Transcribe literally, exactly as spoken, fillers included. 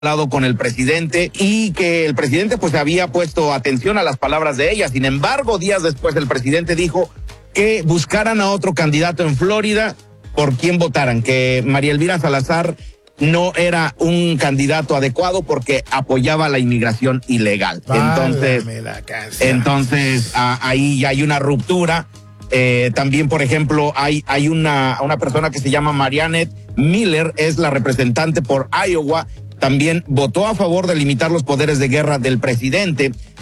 hablado con el presidente y que el presidente pues había puesto atención a las palabras de ella. Sin embargo, días después el presidente dijo que buscaran a otro candidato en Florida por quien votaran, que María Elvira Salazar no era un candidato adecuado porque apoyaba la inmigración ilegal. Entonces, entonces a, ahí ya hay una ruptura. Eh, también, por ejemplo, hay, hay una, una persona que se llama Marianne Miller, es la representante por Iowa, también votó a favor de limitar los poderes de guerra del presidente.